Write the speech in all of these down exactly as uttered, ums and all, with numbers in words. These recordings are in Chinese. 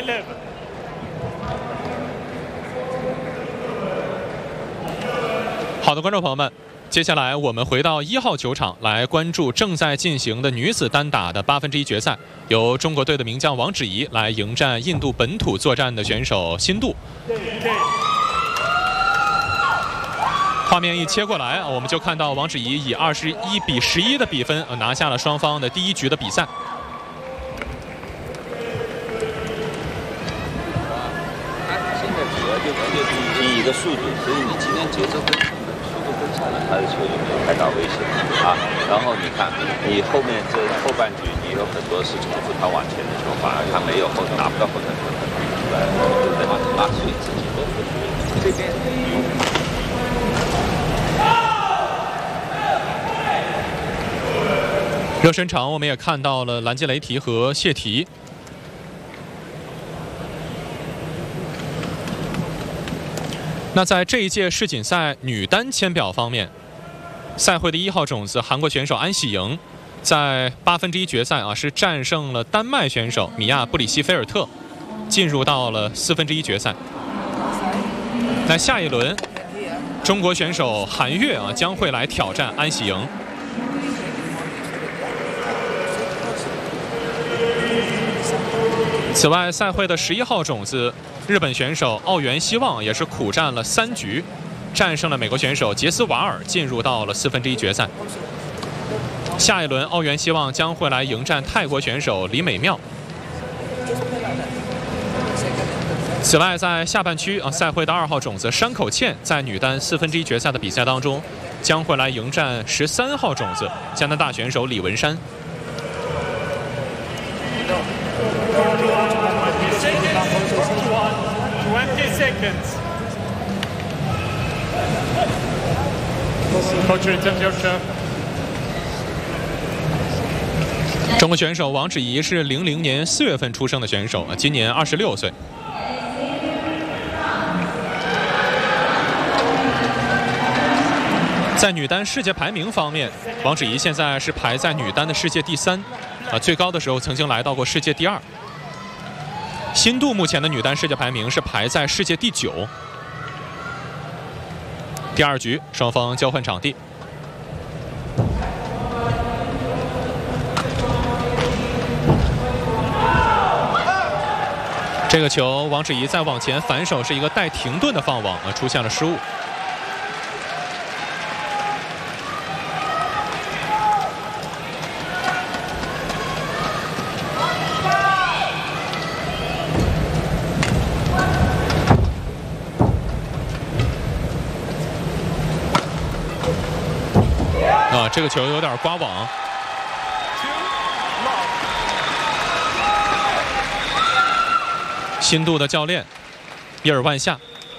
好的，观众朋友们，接下来我们回到一号球场来关注正在进行的女子单打的八分之一决赛，由中国队的名将王芷怡来迎战印度本土作战的选手辛杜。画面一切过来，我们就看到王芷怡以二十一比十一的比分拿下了双方的第一局的比赛。 现在主要就就是拼一个速度，所以你尽量节奏跟速度跟上来，他的球就没有太大危险啊。然后你看，你后面这后半局你有很多是重复他往前的球，反而他没有后拿不到后头球出来，对不对啊？所以自己都这边。 热身场我们也看到了兰杰雷提和谢提。那在这一届世锦赛女单签表方面，赛会的一号种子韩国选手安喜莹，在八分之一决赛啊是战胜了丹麦选手米亚布里希菲尔特，进入到了四分之一决赛。那下一轮，中国选手韩悦啊将会来挑战安喜莹。此外，赛会的十一号种子日本选手奥原希望也是苦战了三局，战胜了美国选手杰斯瓦尔，进入到了四分之一决赛。下一轮，奥原希望将会来迎战泰国选手李美妙。此外，在下半区啊，赛会的二号种子山口茜在女单四分之一决赛的比赛当中，将会来迎战十三号种子加拿大选手李文山。中国选手王芷怡是零零年四月份出生的选手，今年二十六岁。在女单世界排名方面，王芷怡现在是排在女单的世界第三，啊，最高的时候曾经来到过世界第二。辛杜目前的女单世界排名是排在世界第九。第二局，双方交换场地。这个球，王芷怡在往前反手是一个带停顿的放网，啊，出现了失误。啊，这个球有点刮网。辛杜的教练伊尔万夏。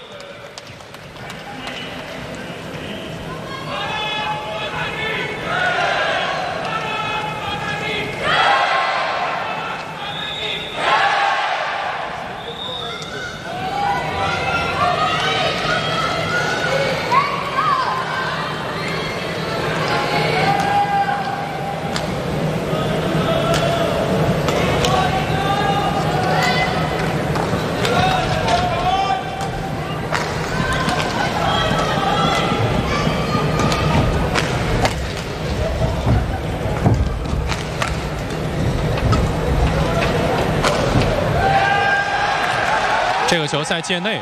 这个球在界内，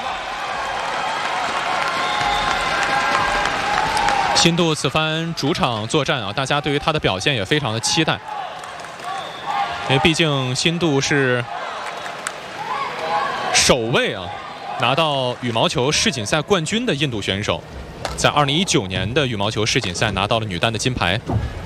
辛杜此番主场作战啊，大家对于他的表现也非常的期待，因为毕竟辛杜是首位啊拿到羽毛球世锦赛冠军的印度选手，在二零一九年的羽毛球世锦赛拿到了女单的金牌。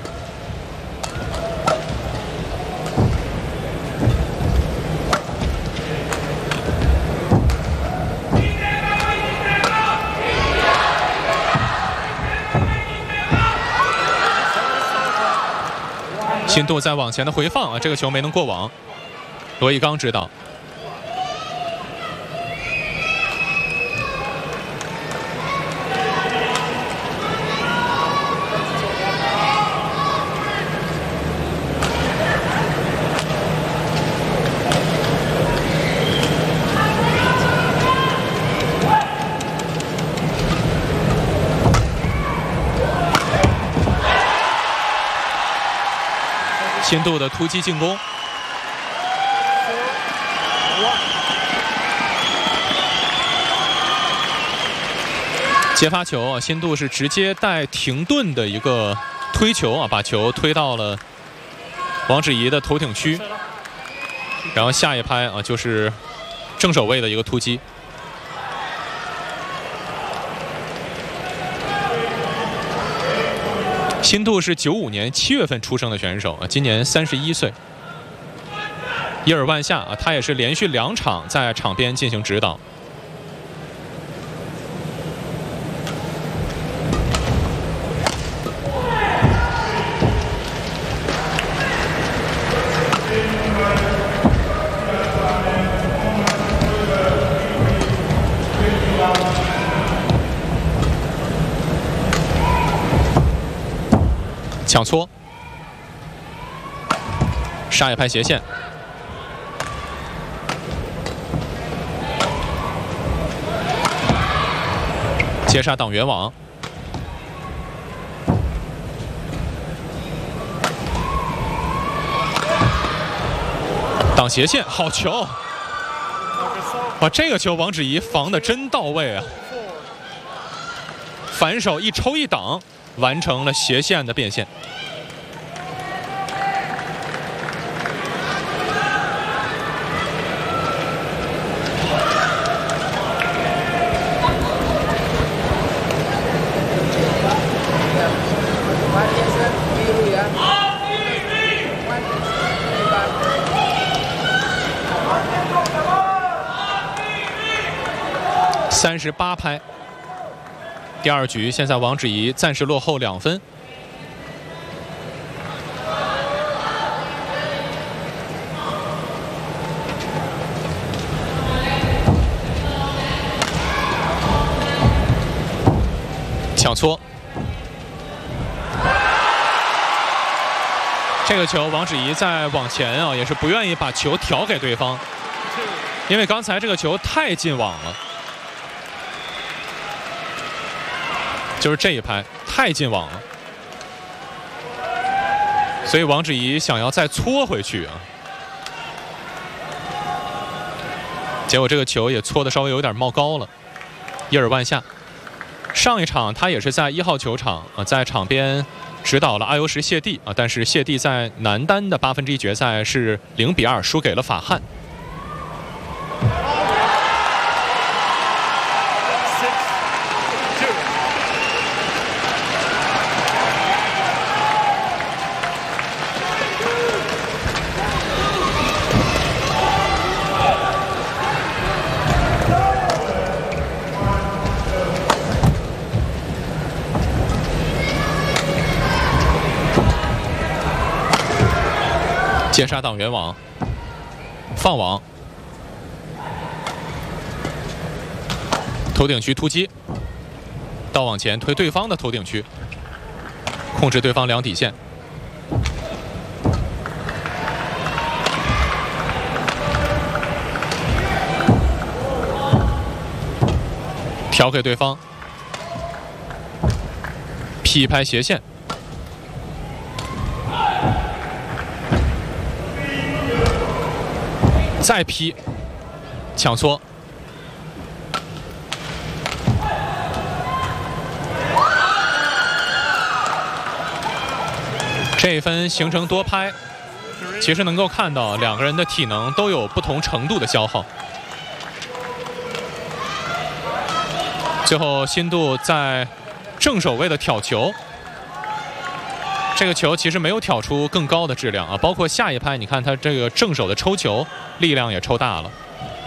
辛杜在往前的回放啊，这个球没能过网，罗一刚指导。 新度的突击进攻，接发球，新度是直接带停顿的一个推球啊，把球推到了王芷怡的头顶区，然后下一拍啊就是正手位的一个突击。新度是九五年七月份出生的选手啊，今年三十一岁。伊尔万夏啊，他也是连续两场在场边进行指导。抢搓，杀一拍斜线，接杀挡圆网，挡斜线，好球！哇，这个球王芷怡防得真到位啊！反手一抽一挡，完成了斜线的变线。三十八拍，第二局现在王芷怡暂时落后两分。抢搓，这个球王芷怡在往前啊，也是不愿意把球调给对方，因为刚才这个球太进网了。就是这一拍太进网了，所以王芷怡想要再搓回去啊，结果这个球也搓得稍微有点冒高了。伊尔万夏，上一场他也是在一号球场啊，在场边指导了阿尤什谢帝啊，但是谢帝在男单的八分之一决赛是零比二输给了法汉。接杀挡圆网，放网，头顶区突击，倒往前推对方的头顶区，控制对方两底线，调给对方，劈拍斜线。再劈，抢搓，这一分形成多拍，其实能够看到两个人的体能都有不同程度的消耗。最后新度在正手位的挑球，这个球其实没有挑出更高的质量啊，包括下一拍，你看他这个正手的抽球力量也抽大了，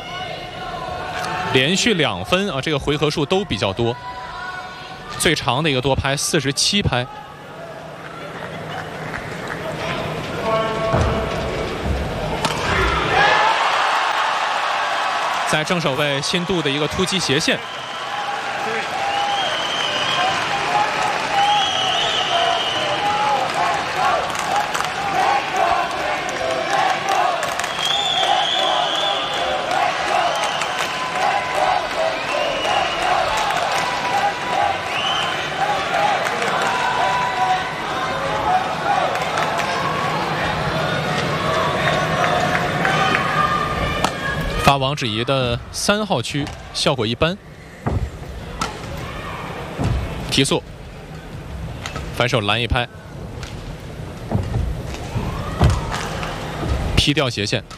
连续两分啊，这个回合数都比较多，最长的一个多拍四十七拍。在正手位新度的一个突击斜线。 王芷怡的三号区效果一般，提速，反手拦一拍，劈掉斜线，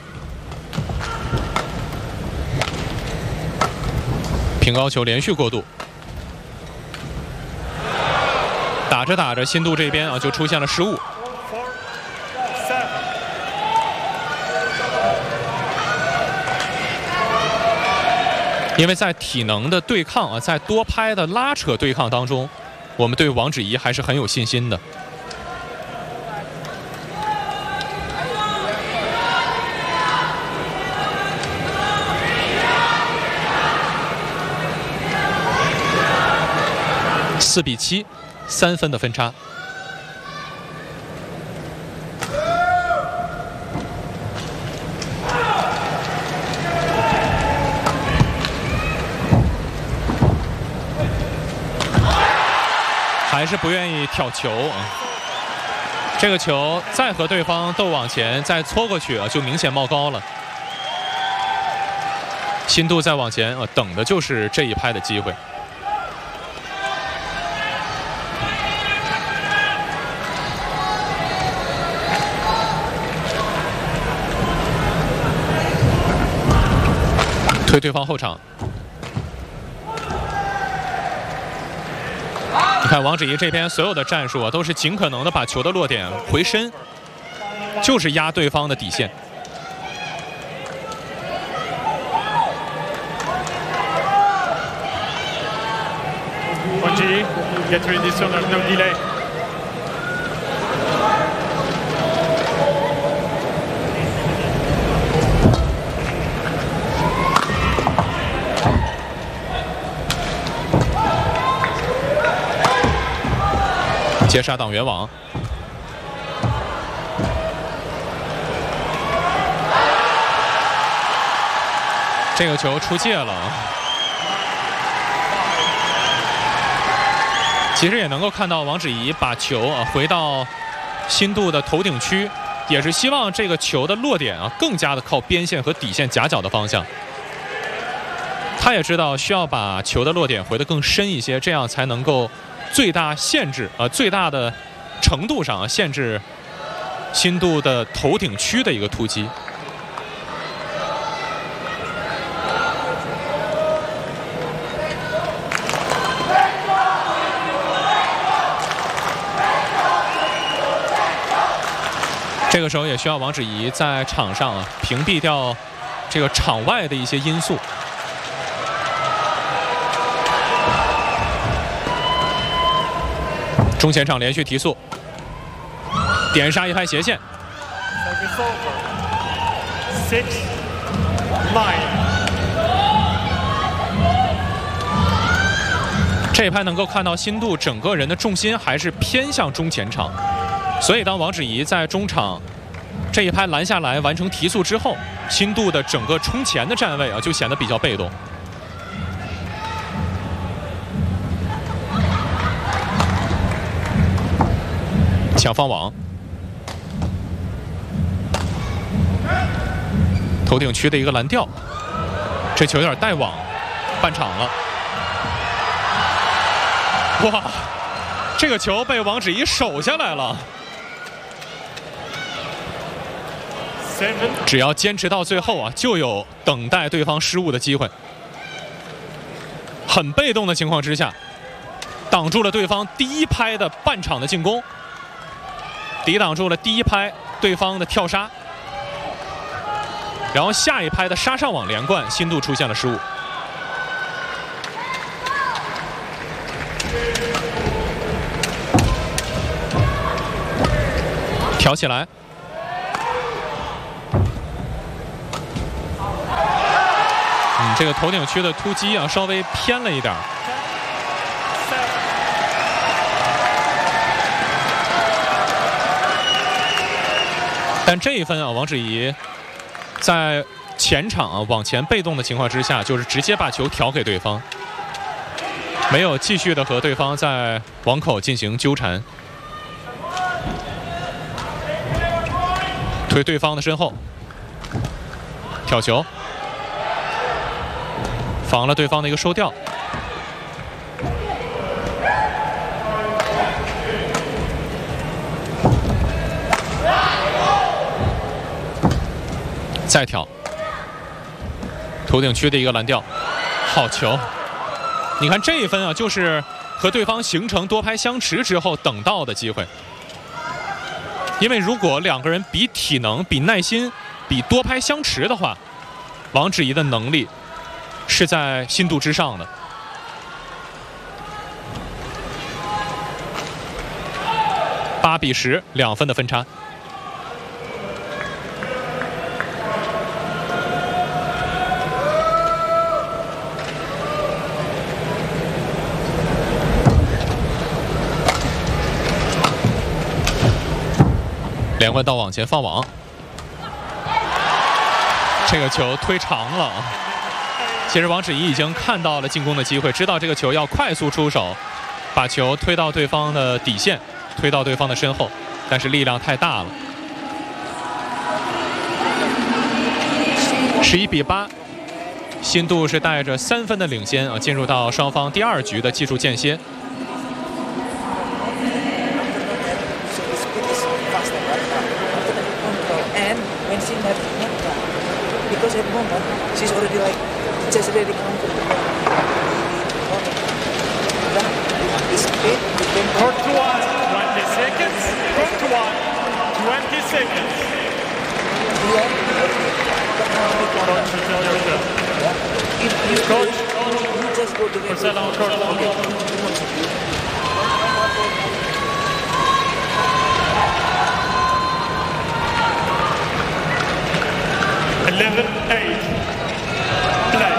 平高球连续过渡，打着打着，新度这边啊就出现了失误。因为在体能的对抗啊，在多拍的拉扯对抗当中，我们对王芷怡还是很有信心的。四比七，三分的分差。还是不愿意挑球啊！这个球再和对方斗往前，再搓过去啊，就明显冒高了。新度再往前啊，等的就是这一拍的机会。推对方后场。你看王芷怡这边所有的战术啊，都是尽可能的把球的落点回身，就是压对方的底线。 王芷怡 get ready so there's no delay. 接杀挡圆网，这个球出界了。其实也能够看到王芷怡把球啊回到新度的头顶区，也是希望这个球的落点啊更加的靠边线和底线夹角的方向。他也知道需要把球的落点回得更深一些，这样才能够最大限制呃最大的程度上啊限制新度的头顶区的一个突击。这个时候也需要王芷怡在场上啊屏蔽掉这个场外的一些因素。中前场连续提速，点杀一拍斜线。这一拍能够看到新度整个人的重心还是偏向中前场，所以当王芷怡在中场这一拍拦下来完成提速之后，新度的整个冲前的站位啊就显得比较被动。抢放网，头顶区的一个拦吊，这球有点带网，半场了。哇，这个球被王芷怡守下来了。只要坚持到最后啊，就有等待对方失误的机会。很被动的情况之下，挡住了对方第一拍的半场的进攻。抵挡住了第一拍对方的跳杀，然后下一拍的杀上网连贯，新度出现了失误。挑起来，嗯，这个头顶区的突击啊，稍微偏了一点。但这一分啊，王芷怡在前场啊往前被动的情况之下，就是直接把球调给对方，没有继续的和对方在网口进行纠缠，推对方的身后，挑球， 防了对方的一个收吊。再挑，头顶区的一个蓝吊，好球！你看这一分啊，就是和对方形成多拍相持之后等到的机会。因为如果两个人比体能、比耐心、比多拍相持的话，王芷怡的能力是在新度之上的。八比十，两分的分差。连环刀往前放网，这个球推长了。其实王芷怡已经看到了进攻的机会，知道这个球要快速出手，把球推到对方的底线，推到对方的身后，但是力量太大了。十一比八，新度是带着三分的领先啊，进入到双方第二局的技术间歇。 Because at the moment she's already like just already comfortable. This speed, Court to one, twenty seconds. Court to one, twenty seconds. Coach, you tell yourself. if you Coach, you just go to the Marcelo on court. eleven eight. Play.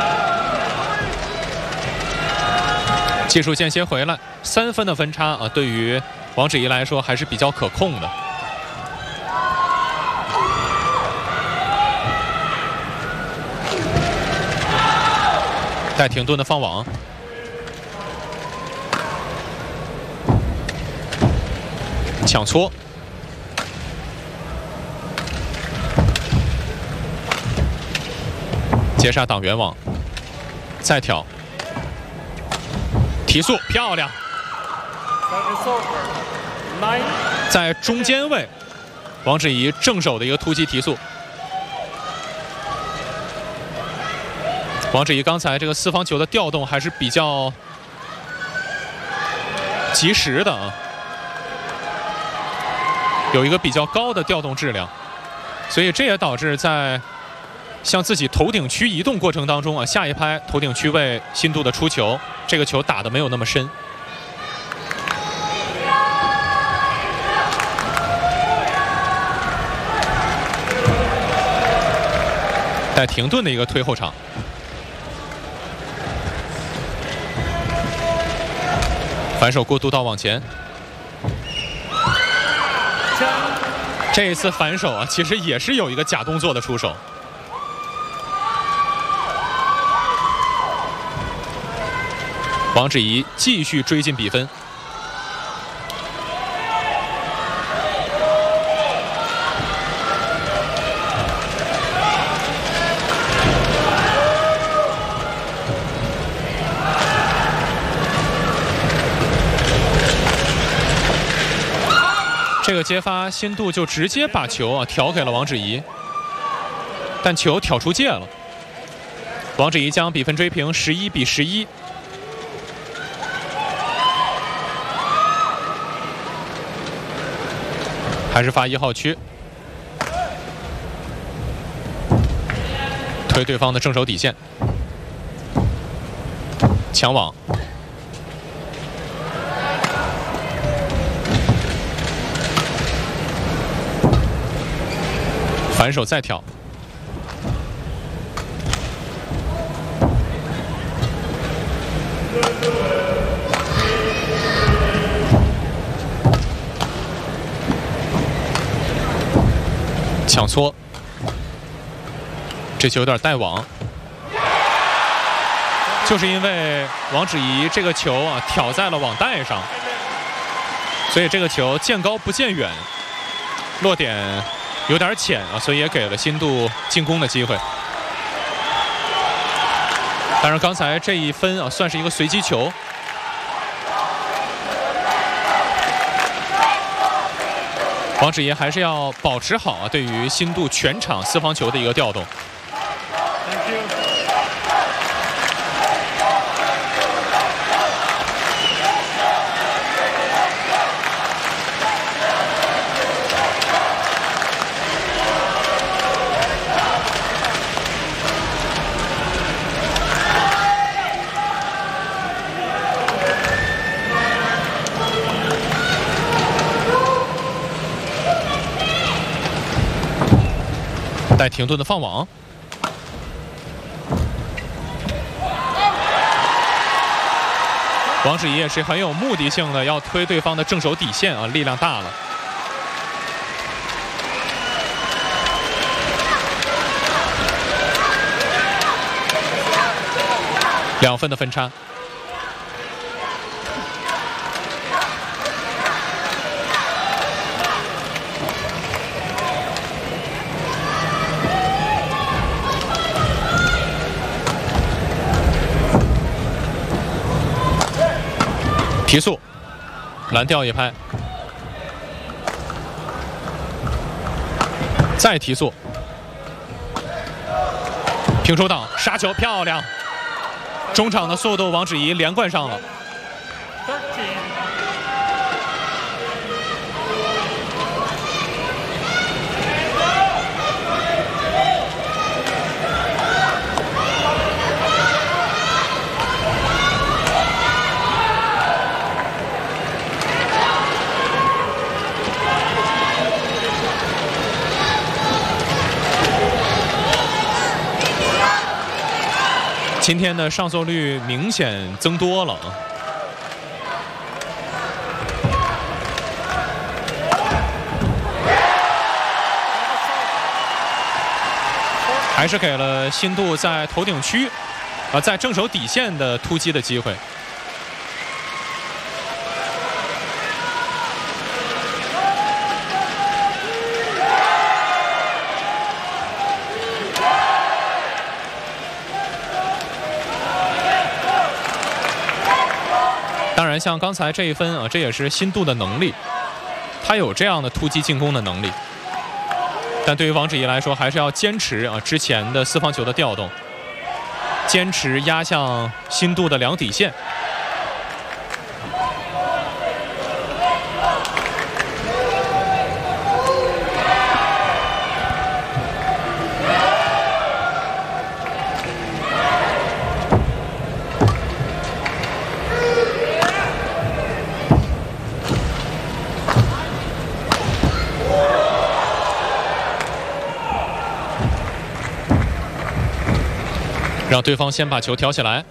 技术间歇回来，三分的分差啊，对于王芷怡来说还是比较可控的。带停顿的放网，抢搓。接杀挡圆网，再挑，提速漂亮， Service over. Nine. 在中间位，王芷怡正手的一个突击提速。王芷怡刚才这个四方球的调动还是比较及时的啊，有一个比较高的调动质量，所以这也导致在向自己头顶区移动过程当中啊，下一拍头顶区位新度的出球，这个球打得没有那么深。带停顿的一个推后场，反手过渡到往前。这一次反手啊，其实也是有一个假动作的出手。王芷怡继续追进比分。这个接发新度就直接把球啊挑给了王芷怡，但球挑出界了。王芷怡将比分追平十一比十一。还是发一号区，推对方的正手底线，抢网，反手再挑，抢搓，这球有点带网，就是因为王芷怡这个球啊挑在了网带上，所以这个球见高不见远，落点有点浅啊，所以也给了新度进攻的机会。 当然，刚才这一分啊，算是一个随机球。王芷怡还是要保持好啊，对于新度全场四方球的一个调动。 Thank you. 带停顿的放网，王芷怡也是很有目的性的，要推对方的正手底线啊，力量大了。两分的分差。提速，蓝调一拍，再提速，平手挡杀球漂亮，中场的速度王芷怡连贯上了。今天的上座率明显增多了啊！还是给了新度在头顶区啊，在正手底线的突击的机会。当然，像刚才这一分啊，这也是新度的能力，他有这样的突击进攻的能力。但对于王芷怡来说，还是要坚持啊之前的四方球的调动，坚持压向新度的两底线。让对方先把球挑起来，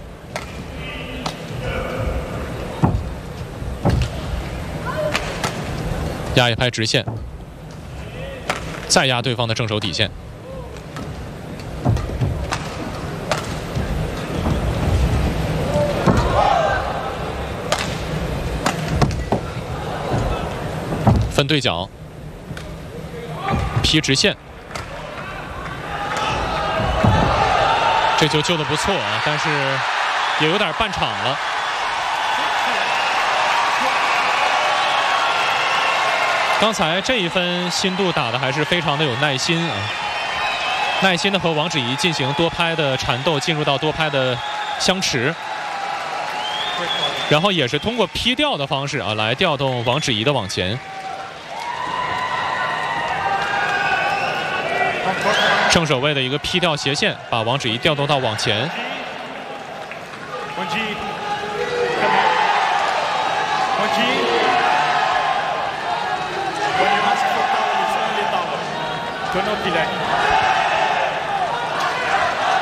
压一拍直线，再压对方的正手底线。分对角，劈直线。这球救得不错啊，但是也有点半场了。刚才这一分新度打的还是非常的有耐心啊，耐心的和王芷怡进行多拍的缠斗，进入到多拍的相持，然后也是通过劈吊的方式啊来调动王芷怡的往前。正手位的一个劈吊斜线，把王芷怡调动到往前。 王芷怡，王芷怡 ，When you ask for power, it's only power. Do not delay.